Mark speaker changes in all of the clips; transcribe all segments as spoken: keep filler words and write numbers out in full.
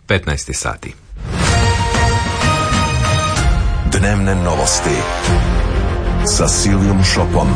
Speaker 1: petnaest sati.
Speaker 2: Dnevne novosti sa Silvijom Šopom.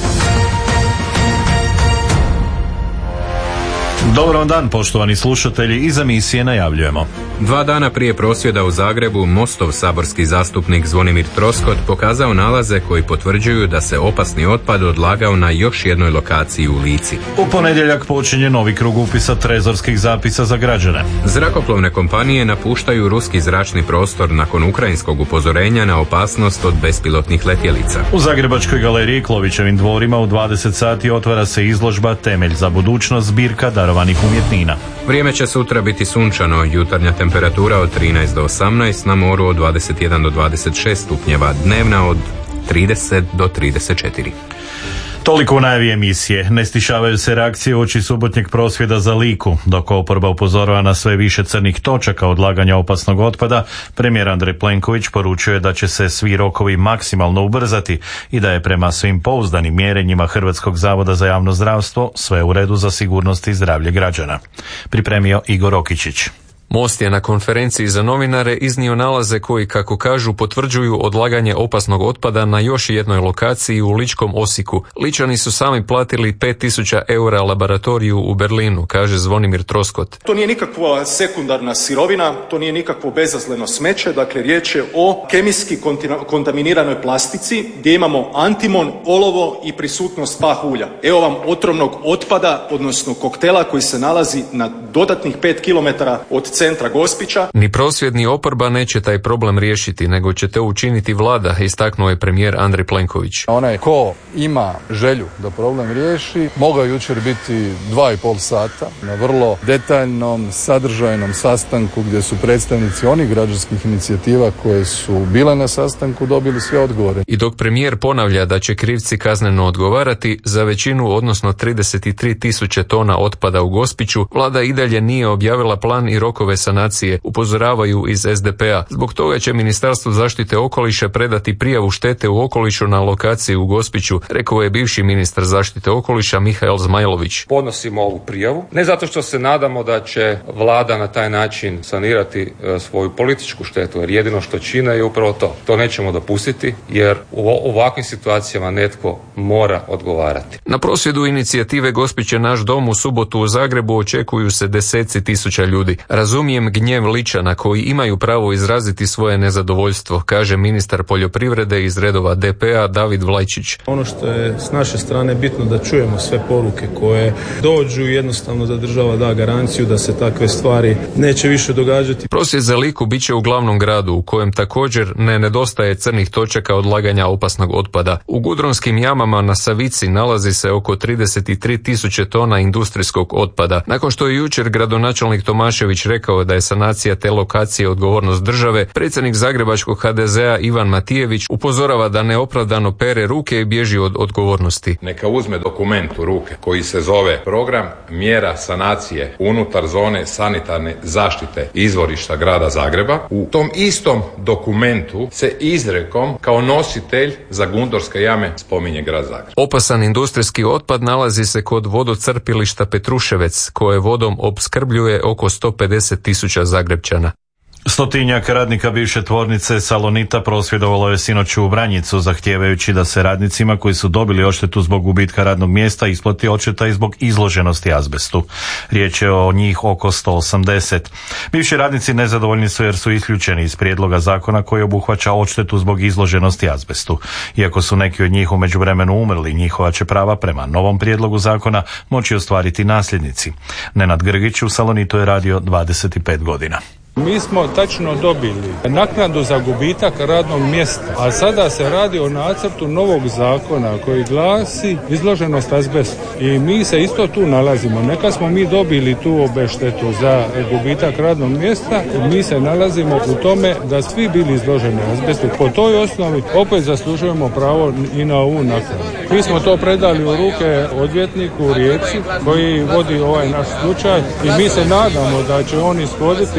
Speaker 3: Dobar vam dan, poštovani slušatelji, iz emisije najavljujemo.
Speaker 1: Dva dana prije prosvjeda u Zagrebu, Mostov saborski zastupnik Zvonimir Troskot pokazao nalaze koji potvrđuju da se opasni otpad odlagao na još jednoj lokaciji u Lici.
Speaker 3: U ponedjeljak počinje novi krug upisa trezorskih zapisa za građane.
Speaker 1: Zrakoplovne kompanije napuštaju ruski zračni prostor nakon ukrajinskog upozorenja na opasnost od bespilotnih letjelica.
Speaker 3: U Zagrebačkoj galeriji Klovićevim dvorima u dvadeset sati otvara se izložba Temelj za budućnost, zbirka darovanih umjetnina.
Speaker 1: Vrijeme će sutra biti sunčano, jutarnja temperatura od trinaest do osamnaest, na moru od dvadeset jedan do dvadeset šest stupnjeva, dnevna od trideset do trideset četiri.
Speaker 3: Toliko u najavi emisije. Ne stišavaju se reakcije uoči subotnjeg prosvjeda za Liku. Dok oporba upozorava na sve više crnih točaka odlaganja opasnog otpada, premijer Andrej Plenković poručuje da će se svi rokovi maksimalno ubrzati i da je prema svim pouzdanim mjerenjima Hrvatskog zavoda za javno zdravstvo sve u redu za sigurnost i zdravlje građana. Pripremio Igor Okičić.
Speaker 4: Most je na konferenciji za novinare iznio nalaze koji, kako kažu, potvrđuju odlaganje opasnog otpada na još jednoj lokaciji u ličkom Osijeku. Ličani su sami platili pet tisuća eura laboratoriju u Berlinu, kaže Zvonimir Troskot.
Speaker 5: To nije nikakva sekundarna sirovina, to nije nikakvo bezazleno smeće, dakle riječ je o kemijski kontaminiranoj plastici gdje imamo antimon, olovo i prisutnost pah ulja. Evo vam otrovnog otpada, odnosno koktela koji se nalazi na dodatnih pet kilometara od centra Gospića.
Speaker 4: Ni prosvjed ni oporba neće taj problem riješiti, nego će to učiniti vlada, istaknuo je premijer Andrej Plenković.
Speaker 6: Onaj ko ima želju da problem riješi, mogao jučer biti dva i pol sata na vrlo detaljnom, sadržajnom sastanku gdje su predstavnici onih građanskih inicijativa koje su bile na sastanku dobili sve odgovore.
Speaker 4: I dok premijer ponavlja da će krivci kazneno odgovarati za većinu, odnosno trideset tri tisuće tona otpada u Gospiću, vlada i dalje nije objavila plan i rokove sanacije, upozoravaju iz es de pe a. Zbog toga će Ministarstvo zaštite okoliša predati prijavu štete u okolišu na lokaciji u Gospiću, rekao je bivši ministar zaštite okoliša Mihael Zmajlović.
Speaker 7: Podnosimo ovu prijavu, ne zato što se nadamo da će vlada na taj način sanirati e, svoju političku štetu, jer jedino što čine je upravo to. To nećemo dopustiti, jer u ovakvim situacijama netko mora odgovarati.
Speaker 4: Na prosvjedu inicijative Gospić je naš dom u subotu u Zagrebu očekuju se deseci tisuća ljudi. Razumijem gnjev Ličana koji imaju pravo izraziti svoje nezadovoljstvo, kaže ministar poljoprivrede iz redova de pe a David Vlajčić.
Speaker 8: Ono što je s naše strane bitno da čujemo sve poruke koje dođu i jednostavno da država da garanciju da se takve stvari neće više događati.
Speaker 4: Prosvjed za Liku bit će u glavnom gradu u kojem također ne nedostaje crnih točaka odlaganja opasnog otpada. U Gudronskim jamama na Savici nalazi se oko trideset tri tisuće tona industrijskog otpada. Nakon što je jučer gradonačelnik Tomašević rekao da je sanacija te lokacije odgovornost države, predsjednik zagrebačkog ha de ze a Ivan Matijević upozorava da neopravdano pere ruke i bježi od odgovornosti.
Speaker 9: Neka uzme dokument u ruke koji se zove Program mjera sanacije unutar zone sanitarne zaštite izvorišta grada Zagreba. U tom istom dokumentu se izrekom kao nositelj za Gundorske jame spominje grad Zagreb.
Speaker 4: Opasan industrijski otpad nalazi se kod vodocrpilišta Petruševec, koje vodom opskrbljuje oko sto pedeset tisuća Zagrepčana.
Speaker 3: Stotinjak radnika bivše tvornice Salonita prosvjedovalo je sinoć u Vranjicu zahtijevajući da se radnicima koji su dobili odštetu zbog gubitka radnog mjesta isplati odšteta i zbog izloženosti azbestu. Riječ je o njih oko sto osamdeset. Bivši radnici nezadovoljni su jer su isključeni iz prijedloga zakona koji obuhvaća odštetu zbog izloženosti azbestu. Iako su neki od njih u međuvremenu umrli, njihova će prava prema novom prijedlogu zakona moći ostvariti nasljednici. Nenad Grgić u Salonitu je radio dvadeset pet godina.
Speaker 10: Mi smo tačno dobili naknadu za gubitak radnog mjesta, a sada se radi o nacrtu novog zakona koji glasi izloženost azbestu. I mi se isto tu nalazimo. Neka smo mi dobili tu obeštetu za gubitak radnog mjesta, mi se nalazimo u tome da svi bili izloženi azbestu. Po toj osnovi opet zaslužujemo pravo i na ovu naknadu. Mi smo to predali u ruke odvjetniku u Rijeci koji vodi ovaj naš slučaj i mi se nadamo da će on ishoditi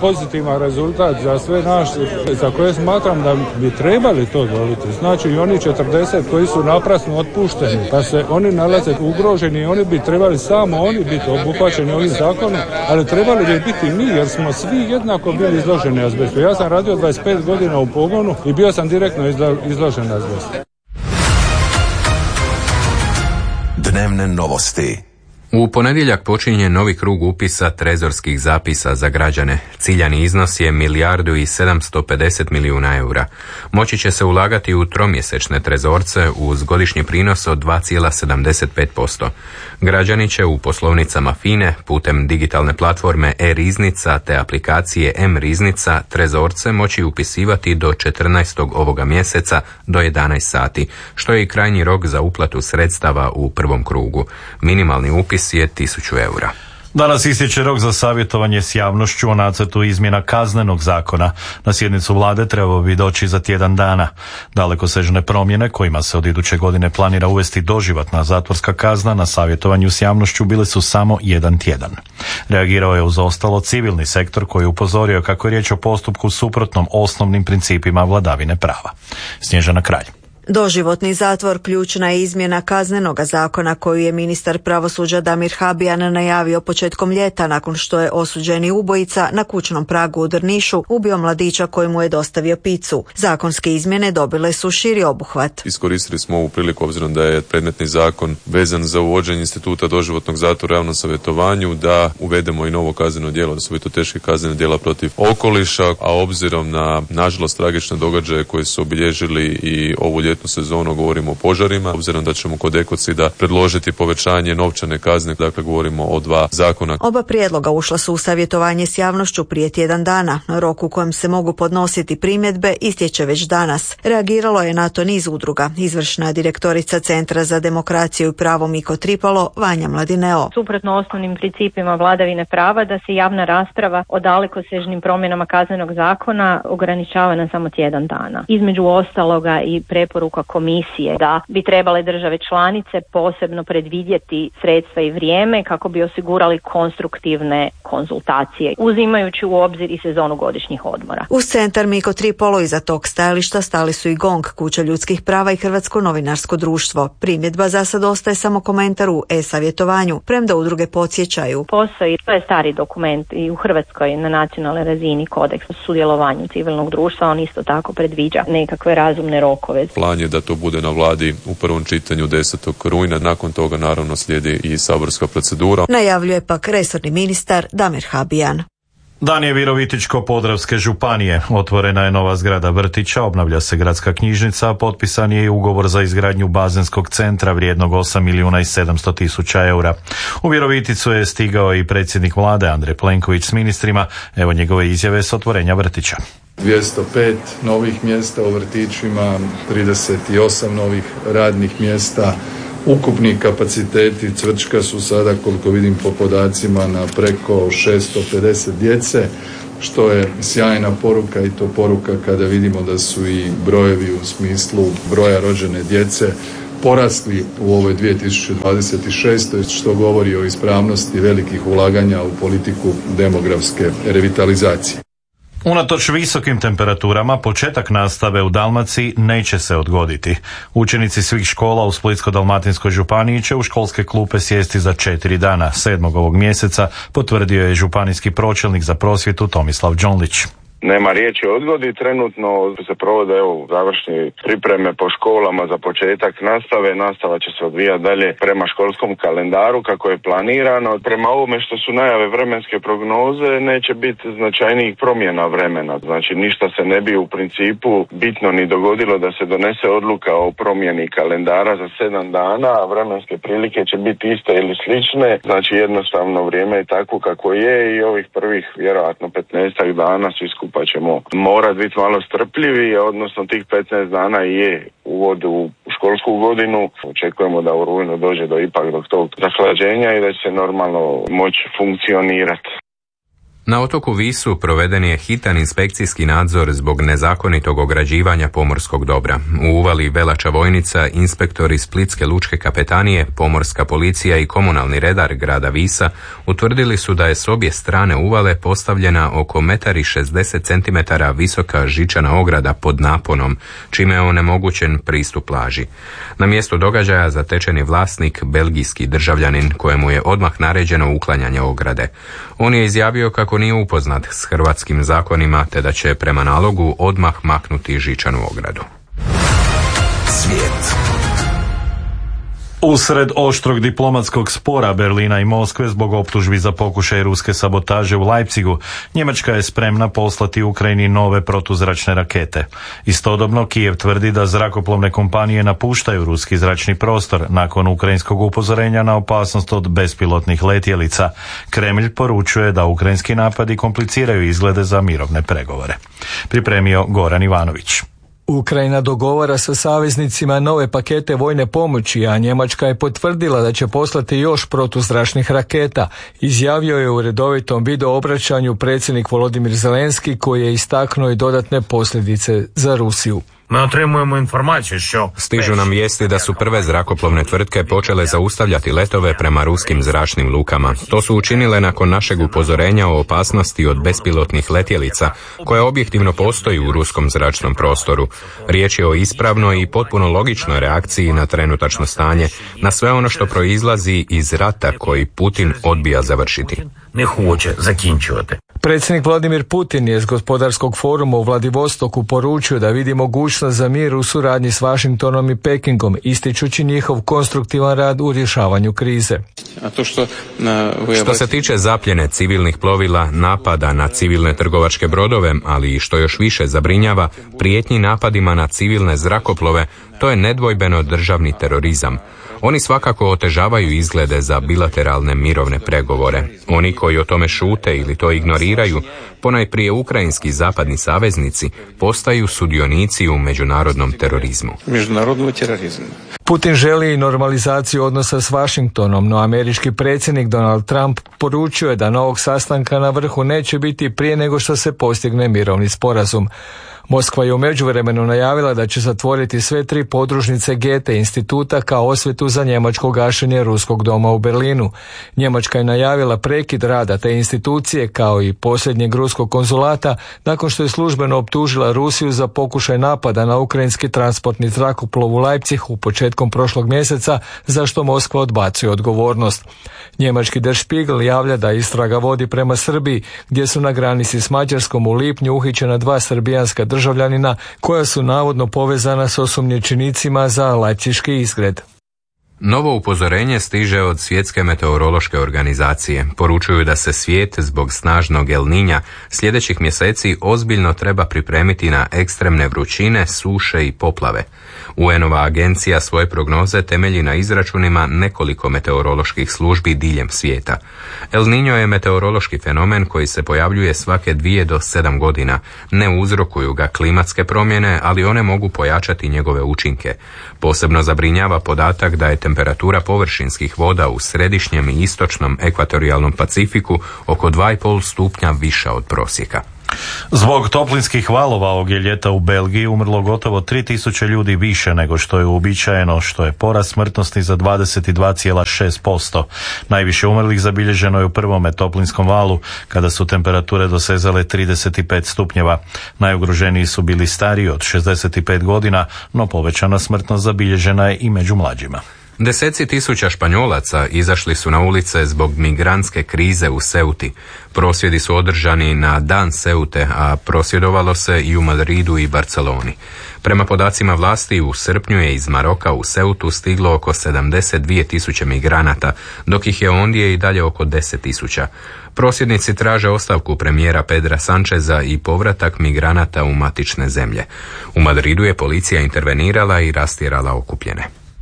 Speaker 10: pozitivan rezultat za sve nas za koje smatram da bi trebali to dobiti. Znači i oni četrdeset koji su naprasno otpušteni, da se oni nalaze ugroženi i oni bi trebali samo oni biti obuhvaćeni ovim zakonom, ali trebali bi biti mi jer smo svi jednako bili izloženi azbestu. Ja sam radio dvadeset pet godina u pogonu i bio sam direktno izložen azbestu.
Speaker 2: Dnevne novosti.
Speaker 1: U ponedjeljak počinje novi krug upisa trezorskih zapisa za građane. Ciljani iznos je milijardu i sedamsto pedeset milijuna eura. Moći će se ulagati u tromjesečne trezorce uz godišnji prinos od dva zarez sedamdeset pet posto. Građani će u poslovnicama FINE putem digitalne platforme e-riznica te aplikacije M-riznica trezorce moći upisivati do četrnaestog ovoga mjeseca do jedanaest sati, što je i krajnji rok za uplatu sredstava u prvom krugu. Minimalni upis je tisuću eura.
Speaker 3: Danas istječe rok za savjetovanje s javnošću o nacrtu izmjena Kaznenog zakona. Na sjednicu vlade trebao bi doći za tjedan dana. Dalekosežne promjene kojima se od iduće godine planira uvesti doživotna zatvorska kazna na savjetovanju s javnošću bile su samo jedan tjedan. Reagirao je uz ostalo civilni sektor koji je upozorio kako je riječ o postupku suprotnom osnovnim principima vladavine prava. Snježana Kralj.
Speaker 11: Doživotni zatvor ključna je izmjena Kaznenog zakona koju je ministar pravosuđa Damir Habijan najavio početkom ljeta nakon što je osuđeni ubojica na kućnom pragu u Drnišu ubio mladića koji mu je dostavio picu. Zakonske izmjene dobile su širi obuhvat.
Speaker 12: Iskoristili smo ovu priliku obzirom da je predmetni zakon vezan za uvođenje instituta doživotnog zatvora u javnom savjetovanju da uvedemo i novo kazneno djelo, da su bi to teške kaznene djela protiv okoliša, a obzirom na nažalost tragične događaje koje su obilježili i ovu ljetnu sezonu, govorimo o požarima, obzirom da ćemo kod ekocida predložiti povećanje novčane kazne, dakle govorimo o dva zakona.
Speaker 11: Oba prijedloga ušla su u savjetovanje s javnošću prije tjedan dana. Rok u kojem se mogu podnositi primjedbe istječe već danas. Reagiralo je na to niz udruga. Izvršna direktorica Centra za demokraciju i pravo Miko Tripalo, Vanja Mladineo.
Speaker 13: Suprotno osnovnim principima vladavine prava da se javna rasprava o dalekosežnim promjenama Kaznenog zakona ograničava na samo tjedan dana. Između ostaloga i preporuka komisije da bi trebale države članice posebno predvidjeti sredstva i vrijeme kako bi osigurali konstruktivne konzultacije, uzimajući u obzir i sezonu godišnjih odmora.
Speaker 11: Uz centar Miko Tripolo iza tog stajališta stali su i GONG, Kuća ljudskih prava i Hrvatsko novinarsko društvo. Primjedba za sad ostaje samo komentar u e-savjetovanju, premda udruge podsjećaju.
Speaker 13: Postoji, to je stari dokument i u Hrvatskoj na nacionalnoj razini kodeks o sudjelovanju civilnog društva, on isto tako predviđa nekakve razumne rokove.
Speaker 12: Plan je da to bude na vladi u prvom čitanju desetog rujna, nakon toga naravno slijedi i saborska procedura.
Speaker 11: Najavljuje pak resorni ministar Damir Habijan.
Speaker 3: Dan je Virovitičko-podravske županije. Otvorena je nova zgrada vrtića, obnavlja se gradska knjižnica, potpisan je i ugovor za izgradnju bazenskog centra vrijednog osam milijuna i sedamsto tisuća eura. U Viroviticu je stigao i predsjednik vlade Andrej Plenković s ministrima. Evo njegove izjave s otvorenja vrtića.
Speaker 6: dvjesto pet novih mjesta u vrtićima, trideset osam novih radnih mjesta. Ukupni kapaciteti Cvrčka su sada, koliko vidim po podacima, na preko šesto pedeset djece, što je sjajna poruka i to poruka kada vidimo da su i brojevi u smislu broja rođene djece porasli u ovoj dvije tisuće dvadeset šestoj, što govori o ispravnosti velikih ulaganja u politiku demografske revitalizacije.
Speaker 3: Unatoč visokim temperaturama, početak nastave u Dalmaciji neće se odgoditi. Učenici svih škola u Splitsko-dalmatinskoj županiji će u školske klupe sjesti za četiri dana, sedmog ovog mjeseca, potvrdio je županijski pročelnik za prosvjetu Tomislav Đonlić.
Speaker 14: Nema riječi o odgodi, trenutno se provode evo, završne pripreme po školama za početak nastave. Nastava će se odvijati dalje prema školskom kalendaru kako je planirano. Prema ovome što su najave vremenske prognoze neće biti značajnijih promjena vremena. Znači ništa se ne bi u principu bitno ni dogodilo da se donese odluka o promjeni kalendara za sedam dana, a vremenske prilike će biti iste ili slične. Znači jednostavno vrijeme je takvo kako je i ovih prvih vjerojatno petnaestak dana svi skupa pa ćemo morati biti malo strpljivi, odnosno tih petnaest dana je uvod u školsku godinu. Očekujemo da u rujnu dođe do ipak do tog zahlađenja i da će se normalno moći funkcionirati.
Speaker 1: Na otoku Visu proveden je hitan inspekcijski nadzor zbog nezakonitog ograđivanja pomorskog dobra. U uvali Velača Vojnica inspektori Splitske lučke kapetanije, pomorska policija i komunalni redar grada Visa utvrdili su da je s obje strane uvale postavljena oko metar i šezdeset centimetara visoka žičana ograda pod naponom, čime je onemogućen pristup plaži. Na mjestu događaja zatečen je vlasnik, belgijski državljanin, kojemu je odmah naređeno uklanjanje ograde. On je izjavio kako nije upoznat s hrvatskim zakonima te da će prema nalogu odmah maknuti žičanu ogradu.
Speaker 2: Svijet.
Speaker 3: Usred oštrog diplomatskog spora Berlina i Moskve zbog optužbi za pokušaj ruske sabotaže u Leipzigu, Njemačka je spremna poslati Ukrajini nove protuzračne rakete. Istodobno Kijev tvrdi da zrakoplovne kompanije napuštaju ruski zračni prostor nakon ukrajinskog upozorenja na opasnost od bespilotnih letjelica. Kremlj poručuje da ukrajinski napadi kompliciraju izglede za mirovne pregovore. Pripremio Goran Ivanović.
Speaker 15: Ukrajina dogovara sa saveznicima nove pakete vojne pomoći, a Njemačka je potvrdila da će poslati još protuzračnih raketa, izjavio je u redovitom video obraćanju predsjednik Volodimir Zelenski, koji je istaknuo i dodatne posljedice za Rusiju.
Speaker 1: Stižu nam vijesti da su prve zrakoplovne tvrtke počele zaustavljati letove prema ruskim zračnim lukama. To su učinile nakon našeg upozorenja o opasnosti od bespilotnih letjelica, koja objektivno postoji u ruskom zračnom prostoru. Riječ je o ispravnoj i potpuno logičnoj reakciji na trenutačno stanje, na sve ono što proizlazi iz rata koji Putin odbija završiti.
Speaker 15: Ne hoće zakinčivati. Predsjednik Vladimir Putin je s gospodarskog foruma u Vladivostoku poručio da vidi mogućnost za mir u suradnji s Washingtonom i Pekingom, ističući njihov konstruktivan rad u rješavanju krize.
Speaker 1: A to što, na, što se tiče zapljene civilnih plovila, napada na civilne trgovačke brodove, ali i što još više zabrinjava, prijetnji napadima na civilne zrakoplove, to je nedvojbeno državni terorizam. Oni svakako otežavaju izglede za bilateralne mirovne pregovore. Oni koji o tome šute ili to ignoriraju, ponajprije ukrajinski zapadni saveznici, postaju sudionici u međunarodnom terorizmu.
Speaker 15: Međunarodnog terorizma. Putin želi normalizaciju odnosa s Washingtonom, no američki predsjednik Donald Trump poručio je da novog sastanka na vrhu neće biti prije nego što se postigne mirovni sporazum. Moskva je u međuvremenu najavila da će zatvoriti sve tri podružnice Goethe instituta kao osvetu za njemačko gašenje ruskog doma u Berlinu. Njemačka je najavila prekid rada te institucije kao i posljednjeg ruskog konzulata nakon što je službeno optužila Rusiju za pokušaj napada na ukrajinski transportni zrakoplov u Leipzigu početkom prošlog mjeseca, za što Moskva odbacuje odgovornost. Njemački Der Spiegel javlja da istraga vodi prema Srbiji, gdje su na granici s Mađarskom u lipnju uhićena dva srbijanska državljanina koja su navodno povezana s osumnjičenicima za leipziški izgred.
Speaker 1: Novo upozorenje stiže od Svjetske meteorološke organizacije. Poručuju da se svijet zbog snažnog El Niña sljedećih mjeseci ozbiljno treba pripremiti na ekstremne vrućine, suše i poplave. U en-ova agencija svoje prognoze temelji na izračunima nekoliko meteoroloških službi diljem svijeta. El Niño je meteorološki fenomen koji se pojavljuje svake dvije do sedam godina. Ne uzrokuju ga klimatske promjene, ali one mogu pojačati njegove učinke. Posebno zabrinjava podatak da je temperatura površinskih voda u središnjem i istočnom ekvatorijalnom Pacifiku oko dva i pol stupnja viša od prosjeka.
Speaker 3: Zbog toplinskih valova ovog je ljeta u Belgiji umrlo gotovo tri tisuće ljudi više nego što je uobičajeno, što je porast smrtnosti za dvadeset dva zarez šest posto. Najviše umrlih zabilježeno je u prvome toplinskom valu, kada su temperature dosezale trideset pet stupnjeva. Najugroženiji su bili stariji od šezdeset pet godina, no povećana smrtnost zabilježena je i među mlađima.
Speaker 1: Deseci tisuća Španjolaca izašli su na ulice zbog migrantske krize u Ceuti. Prosvjedi su održani na dan Ceute, a prosvjedovalo se i u Madridu i Barceloni. Prema podacima vlasti, u srpnju je iz Maroka u Ceutu stiglo oko sedamdeset dvije tisuće migranata, dok ih je ondje i dalje oko deset tisuća. Prosvjednici traže ostavku premijera Pedra Sancheza i povratak migranata u matične zemlje. U Madridu je policija intervenirala i rastjerala okupljene.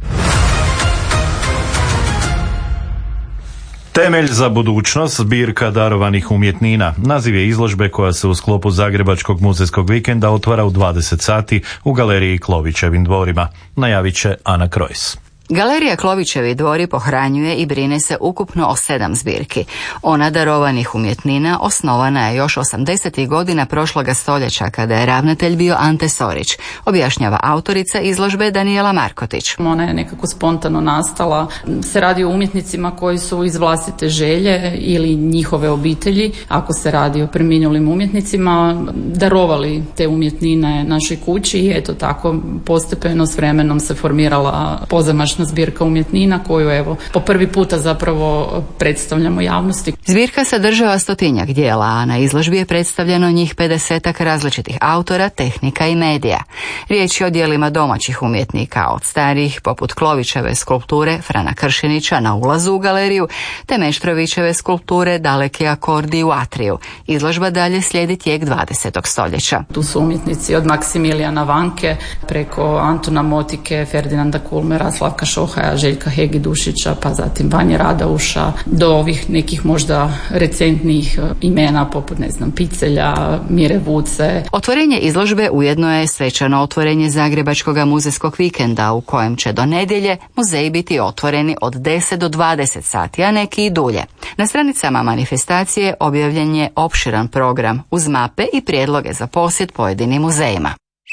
Speaker 3: Temelj za budućnost, zbirka darovanih umjetnina. Naziv je izložbe koja se u sklopu Zagrebačkog muzejskog vikenda otvara u dvadeset sati u galeriji Klovićevim dvorima. Najavit će Ana Krojs.
Speaker 16: Galerija Klovićevi dvori pohranjuje i brine se ukupno o sedam zbirki. Ona darovanih umjetnina osnovana je još osamdesetih godina prošloga stoljeća kada je ravnatelj bio Ante Sorić, objašnjava autorica izložbe Danijela Markotić.
Speaker 17: Ona je nekako spontano nastala. Se radi o umjetnicima koji su iz vlastite želje ili njihove obitelji, ako se radi o preminulim umjetnicima, darovali te umjetnine našoj kući i eto tako postepeno s vremenom se formirala pozamašna zbirka umjetnina koju evo po prvi puta zapravo predstavljamo javnosti.
Speaker 16: Zbirka sadržava stotinjak dijela, a na izložbi je predstavljeno njih pedesetak različitih autora, tehnika i medija. Riječ je o dijelima domaćih umjetnika, od starijih poput Klovićeve skulpture Frana Kršinića na ulazu u galeriju, te Meštrovićeve skulpture Daleki akordi u atriju. Izložba dalje slijedi tijek dvadesetog stoljeća.
Speaker 17: Tu su umjetnici od Maksimilijana Vanke preko Antuna Motike, Ferdinanda Kulmera, Slavka Šohaja, Željka Hegidušića, pa zatim Vanje Radauša, do ovih nekih možda recentnih imena poput, ne znam, Picelja, Mire Vuce.
Speaker 16: Otvorenje izložbe ujedno je svečano otvorenje Zagrebačkog muzejskog vikenda u kojem će do nedjelje muzeji biti otvoreni od deset do dvadeset sati, a neki i dulje. Na stranicama manifestacije objavljen je opširan program uz mape i prijedloge za posjet pojedinim muzejima.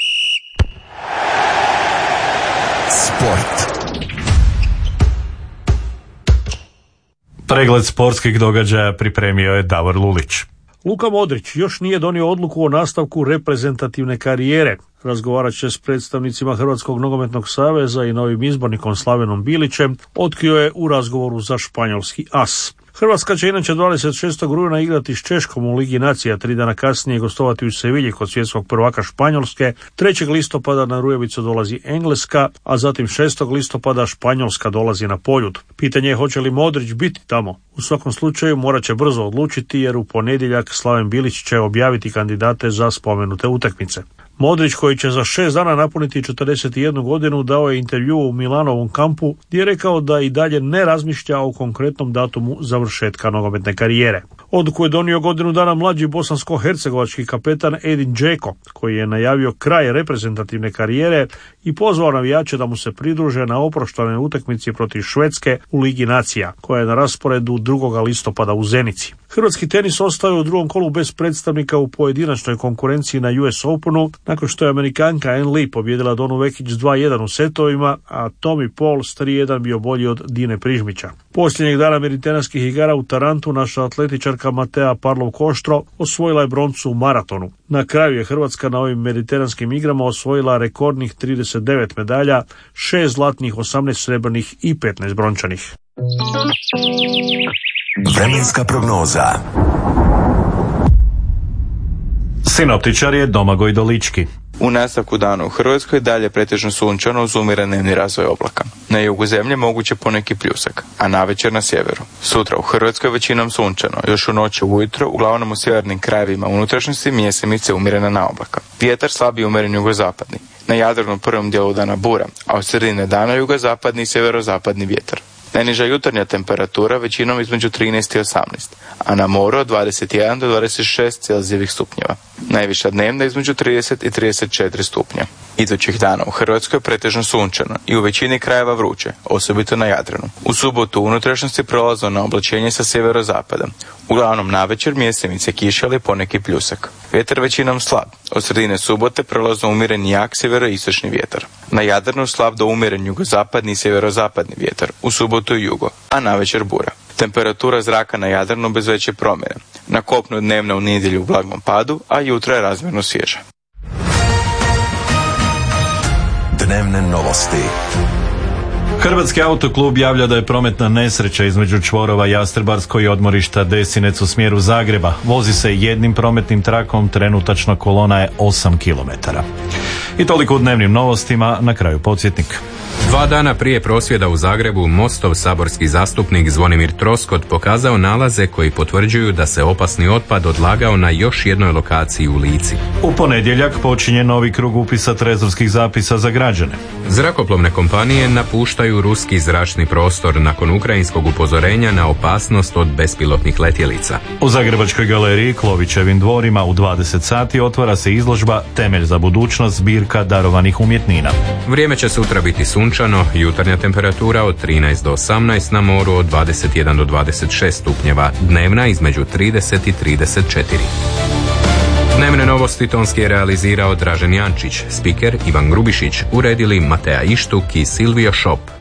Speaker 2: Sport.
Speaker 3: Pregled sportskih događaja pripremio je Davor Lulić.
Speaker 18: Luka Modrić još nije donio odluku o nastavku reprezentativne karijere. Razgovarat će s predstavnicima Hrvatskog nogometnog saveza i novim izbornikom Slavenom Bilićem, otkrio je u razgovoru za španjolski as. Hrvatska će inače dvadeset šestog rujna igrati s Češkom u Ligi nacija, tri dana kasnije gostovati u Sevilji kod svjetskog prvaka Španjolske, trećeg listopada na Rujevicu dolazi Engleska, a zatim šestog listopada Španjolska dolazi na Poljud. Pitanje je hoće li Modrić biti tamo. U svakom slučaju morat će brzo odlučiti jer u ponedjeljak Slaven Bilić će objaviti kandidate za spomenute utakmice. Modrić, koji će za šest dana napuniti četrdeset jednu godinu, dao je intervju u Milanovom kampu gdje je rekao da i dalje ne razmišlja o konkretnom datumu završetka nogometne karijere. Odluku je donio godinu dana mlađi bosansko-hercegovački kapetan Edin Džeko, koji je najavio kraj reprezentativne karijere i pozvao navijače da mu se pridruže na oproštanoj utakmici protiv Švedske u Ligi nacija, koja je na rasporedu drugog listopada u Zenici. Hrvatski tenis ostaje u drugom kolu bez predstavnika u pojedinačnoj konkurenciji na U S Openu, nakon što je Amerikanka Ann Lee pobjedila Donu Vekić s dva jedan u setovima, a Tommy Paul s tri jedan bio bolji od Dine Prižmića. Posljednjeg dana mediteranskih igara u Tarantu naša atletičarka Matea Parlov-Koštro osvojila je broncu u maratonu. Na kraju je Hrvatska na ovim mediteranskim igrama osvojila rekordnih trideset devet medalja, šest zlatnih, osamnaest srebrnih i petnaest brončanih.
Speaker 2: Vremenska prognoza.
Speaker 3: Sinoptičar je Domagoj Dolički.
Speaker 19: U nastavku dana u Hrvatskoj dalje pretežno sunčano uz umjeren dnevni razvoj oblaka. Na jugu zemlje moguće poneki pljusak, a navečer na sjeveru. Sutra u Hrvatskoj većinom sunčano, još u noći ujutro, uglavnom u sjevernim krajevima unutrašnjosti mjesemice umjerena na oblaka. Vjetar slabiji umjeren jugozapadni. Na Jadranu prvom dijelu dana bura, a od sredine dana jugozapadni i sjeverozapadni vjetar. Najniža jutarnja temperatura većinom između trinaest i osamnaest, a na moru od dvadeset jedan do dvadeset šest celzijevih stupnjeva. Najviša dnevna između trideset i trideset četiri stupnja. Idućih dana u Hrvatskoj pretežno sunčano i u većini krajeva vruće, osobito na Jadranu. U subotu u unutrašnjosti prolazno na oblačenje sa sjeverozapada. Uglavnom navečer mjesemice kiše ali poneki pljusak. Vjetar većinom slab. Od sredine subote prolazno umjeren jak sjeveroistočni vjetar. Na Jadranu slab do umjeren jugozapadni i sjeverozapadni vjetar. U subotu i jugo, a navečer bura. Temperatura zraka na Jadranu bez veće promjene. Na kopnu dnevno u nedjelju u blagom padu, a jutro je razmjerno svježa.
Speaker 2: Dnevne novosti.
Speaker 3: Hrvatski autoklub javlja da je prometna nesreća između čvorova Jastrebarsko i odmorišta Desinec u smjeru Zagreba. Vozi se jednim prometnim trakom, trenutačno kolona je osam kilometara. I toliko u dnevnim novostima, na kraju podsjetnik.
Speaker 1: Dva dana prije prosvjeda u Zagrebu, Mostov saborski zastupnik Zvonimir Troskot pokazao nalaze koji potvrđuju da se opasni otpad odlagao na još jednoj lokaciji u Lici.
Speaker 3: U ponedjeljak počinje novi krug upisa trezorskih zapisa za građane.
Speaker 1: Zrakoplovne kompanije napuštaju ruski zračni prostor nakon ukrajinskog upozorenja na opasnost od bespilotnih letjelica.
Speaker 3: U Zagrebačkoj galeriji Klovićevim dvorima u dvadeset sati otvara se izložba Temelj za budućnost, zbirka darovanih umjetnina.
Speaker 1: Vrijeme će sutra biti sunčano Sunčano, jutarnja temperatura od trinaest do osamnaest, na moru od dvadeset jedan do dvadeset šest stupnjeva, dnevna između trideset i trideset četiri. Dnevne novosti tonski je realizirao Dražen Jančić, spiker Ivan Grubišić, uredili Matea Ištuk i Silvio Šop.